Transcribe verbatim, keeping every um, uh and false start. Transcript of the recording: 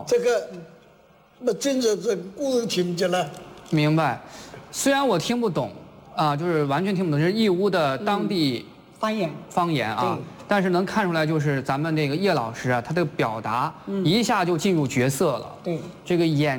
这个那真是这故事情节了。 明白。虽然我听不懂啊，就是完全听不懂，就是义乌的当地方言方言啊，但是能看出来，就是咱们这个叶老师啊，他的表达一下就进入角色了。 对， 这个演。